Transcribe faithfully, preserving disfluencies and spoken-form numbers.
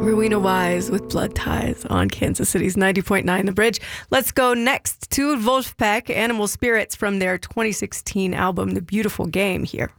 Rowena Wise with Blood Ties on Kansas City's ninety point nine The Bridge. Let's go next to Wolfpack, Animal Spirits, from their twenty sixteen album, The Beautiful Game, here.